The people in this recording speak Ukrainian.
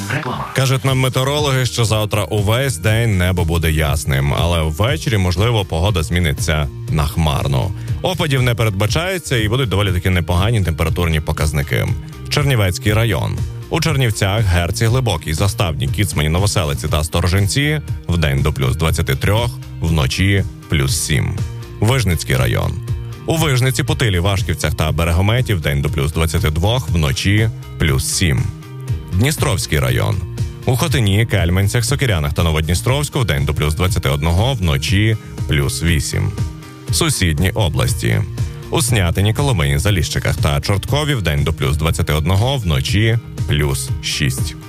Реклама. Кажуть нам метеорологи, що завтра увесь день небо буде ясним, але ввечері, можливо, погода зміниться на хмарну. Опадів не передбачається і будуть доволі таки непогані температурні показники. Чернівецький район. У Чернівцях, Герці, Глибокій, Заставні, Кіцмані, Новоселиці та Сторожинці вдень до плюс 23, вночі плюс 7. Вижницький район. У Вижниці, Путилі, Вашківцях та Берегометі вдень до плюс 22, вночі плюс 7. Дністровський район. У Хотині, Кельменцях, Сокирянах та Новодністровську вдень до плюс 21, вночі плюс 8. Сусідні області. У Снятині, Коломиї, Заліщиках та Чорткові вдень до плюс 21, вночі плюс 6.